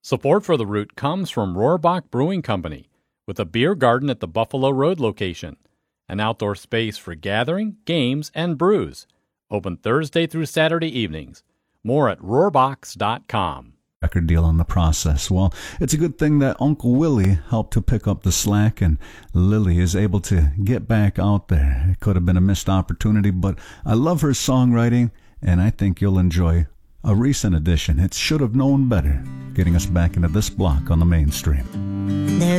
Support for The Root comes from Rohrbach Brewing Company, with a beer garden at the Buffalo Road location, an outdoor space for gathering, games, and brews. Open Thursday through Saturday evenings. More at rohrbachs.com. Record deal in the process. Well, it's a good thing that Uncle Willie helped to pick up the slack and Lily is able to get back out there. It could have been a missed opportunity, but I love her songwriting, and I think you'll enjoy a recent edition. It Should Have Known Better, getting us back into this block on the mainstream. There's